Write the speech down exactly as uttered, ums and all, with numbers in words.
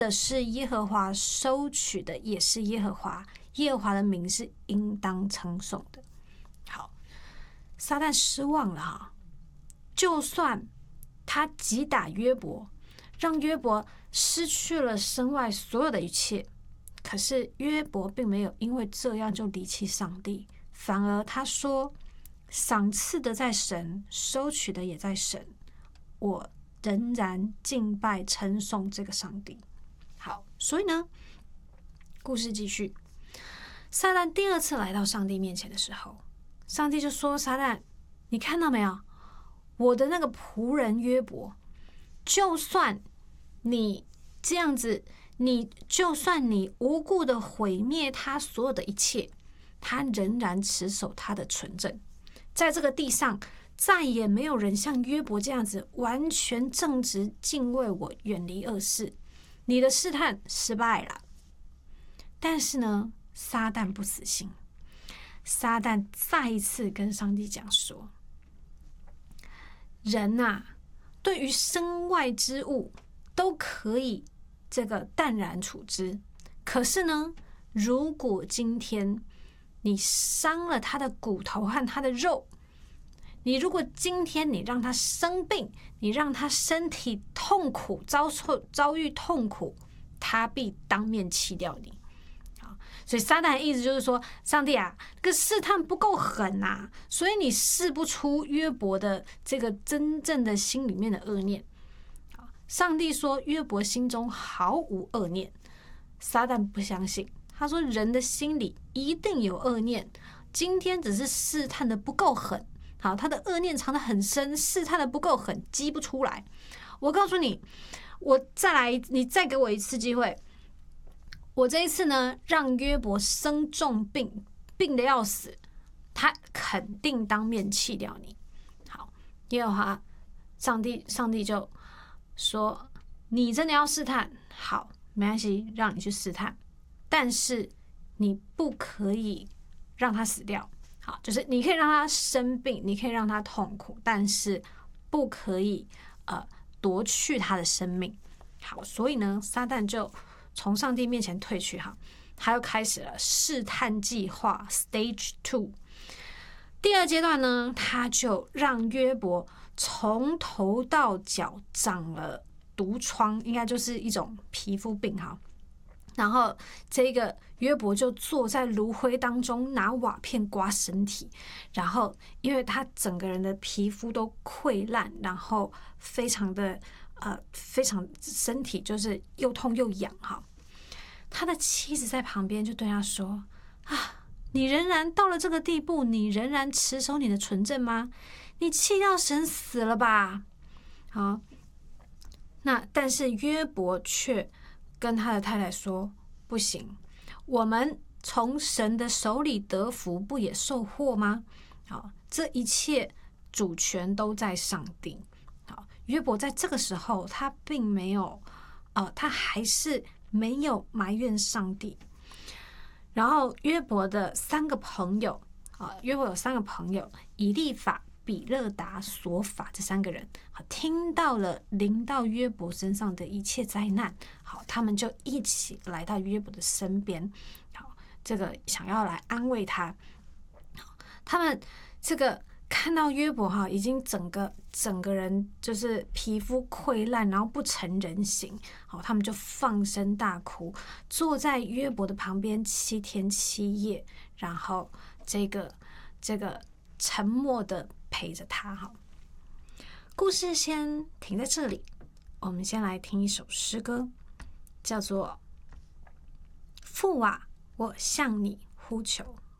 的是耶和华，收取的也是耶和华，耶和华的名是应当称颂的。好，撒旦失望了哈，就算他击打约伯，让约伯失去了身外所有的一切，可是约伯并没有因为这样就离弃上帝，反而他说，赏赐的在神，收取的也在神，我仍然敬拜称颂这个上帝。好，所以呢，故事继续。撒旦第二次来到上帝面前的时候，上帝就说，撒旦，你看到没有，我的那个仆人约伯，就算你这样子，你就算你无故的毁灭他所有的一切，他仍然持守他的纯正。在这个地上再也没有人像约伯这样子完全正直，敬畏我，远离恶事。你的试探失败了。但是呢，撒旦不死心，撒旦再一次跟上帝讲说，人啊，对于身外之物都可以这个淡然处之，可是呢，如果今天你伤了他的骨头和他的肉，你如果今天你让他生病，你让他身体痛苦，遭受遭遇痛苦，他必当面弃掉你。所以撒旦的意思就是说，上帝啊，这个试探不够狠啊，所以你试不出约伯的这个真正的心里面的恶念。上帝说约伯心中毫无恶念，撒旦不相信，他说人的心里一定有恶念，今天只是试探的不够狠，好，他的恶念藏得很深，试探的不够狠，激不出来。我告诉你，我再来，你再给我一次机会，我这一次呢，让约伯生重病，病得要死，他肯定当面弃掉你。好，耶和华上帝，上帝就说，你真的要试探，好，没关系，让你去试探，但是你不可以让他死掉。好，就是你可以让他生病，你可以让他痛苦，但是不可以呃夺去他的生命。好，所以呢，撒旦就从上帝面前退去，哈，他又开始了试探计划 Stage Two。第二阶段呢，他就让约伯从头到脚长了毒疮，应该就是一种皮肤病哈。然后这个约伯就坐在炉灰当中，拿瓦片刮身体，然后因为他整个人的皮肤都溃烂，然后非常的呃非常身体就是又痛又痒哈。他的妻子在旁边就对他说，啊，你仍然到了这个地步，你仍然持守你的纯正吗？你弃掉神死了吧？好，那但是约伯却跟他的太太说，不行，我们从神的手里得福，不也受祸吗？好，这一切主权都在上帝。好，约伯在这个时候，他并没有，呃，他还是没有埋怨上帝。然后约伯的三个朋友，啊，约伯有三个朋友，以利法、比勒达、索法这三个人，好，听到了临到约伯身上的一切灾难，好，他们就一起来到约伯的身边，好，这个想要来安慰他。他们这个看到约伯哈，已经整个整个人就是皮肤溃烂，然后不成人形，好，他们就放声大哭，坐在约伯的旁边七天七夜，然后这个这个沉默的陪着他。哈，故事先停在这里，我们先来听一首诗歌，叫做《父啊，我向你呼求》。